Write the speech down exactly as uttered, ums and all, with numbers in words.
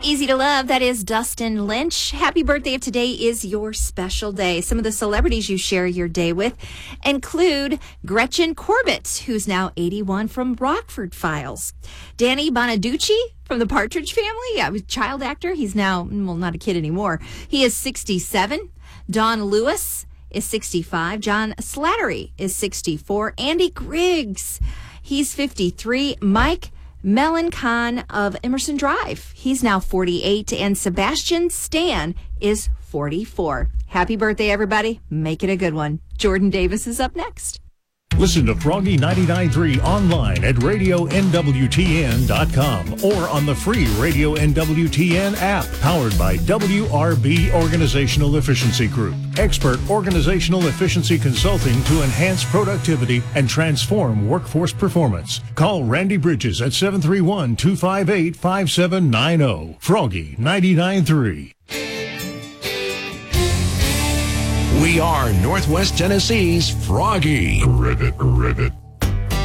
Easy to love, that is Dustin Lynch. Happy birthday if today is your special day. Some of the celebrities you share your day with include Gretchen Corbett, who's now eighty-one from Rockford Files. Danny Bonaducci from the Partridge Family, yeah, was a child actor. He's now, well, not a kid anymore. He is sixty-seven. Don Lewis is sixty-five. John Slattery is sixty-four. Andy Griggs, he's fifty-three. Mike Melancon of Emerson Drive, he's now forty-eight, and Sebastian Stan is forty-four. Happy birthday, everybody. Make it a good one. Jordan Davis is up next. Listen to Froggy ninety-nine point three online at radio N W T N dot com or on the free Radio N W T N app, powered by W R B Organizational Efficiency Group. Expert organizational efficiency consulting to enhance productivity and transform workforce performance. Call Randy Bridges at seven three one, two five eight, five seven nine zero. Froggy ninety-nine point three. We are Northwest Tennessee's Froggy. Rivet, rivet.